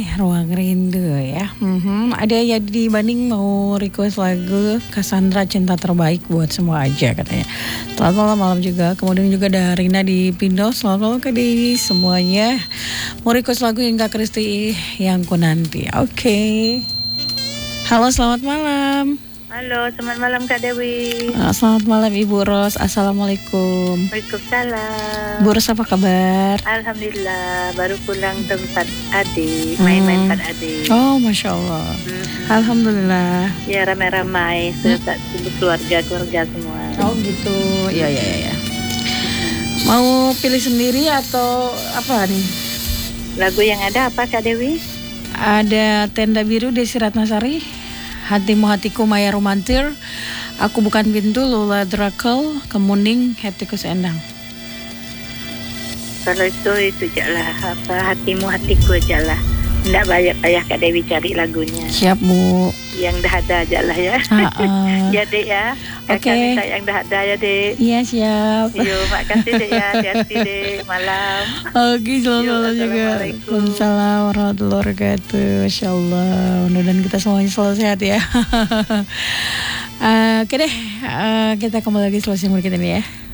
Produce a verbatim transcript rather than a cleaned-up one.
Ruang Rindu ya. Mhm. Ada ya di Bandung mau request lagu Cassandra Cinta Terbaik buat semua aja katanya. Selamat malam malam juga. Kemudian juga ada Rina di Pindo. Selamat malam ke di semuanya. Mau request lagu yang Kak Kristi yang ku nanti. Oke. Okay. Halo, selamat malam. Halo, selamat malam Kak Dewi. Selamat malam Ibu Ros. Assalamualaikum. Waalaikumsalam. Bu Ros apa kabar? Alhamdulillah, baru pulang tempat adik, hmm. main-main tempat adik. Oh, Masya Allah. Hmm. Alhamdulillah. Ya, ramai-ramai, hmm. keluarga-keluarga semua. Oh gitu, ya ya ya. Mau pilih sendiri atau apa nih? Lagu yang ada apa Kak Dewi? Ada Tenda Biru Desi Ratnasari, Hatimu Hatiku Maya Romantir, Aku Bukan Pintu Lola Drakel, Kemuning Hatiku Seendang. Kalau itu itu aja lah, apa Hatimu Hatiku aja lah. Nggak banyak payah Kak Dewi cari lagunya. Siap Bu. Yang dah ada aja lah ya. Uh-uh. Ya Dek ya. Oke. Okay. Yang dah ada ya Dek. Iya siap. Yo, makasih Dek ya. Hati-hati Dek. Malam. Oke, selamat malam juga. Waalaikumsalam warahmatullahi wabarakatuh. Masya Allah. Mudah-mudahan kita semuanya selalu sehat ya. uh, Oke deh. Uh, kita kembali lagi setelah single kita ini ya.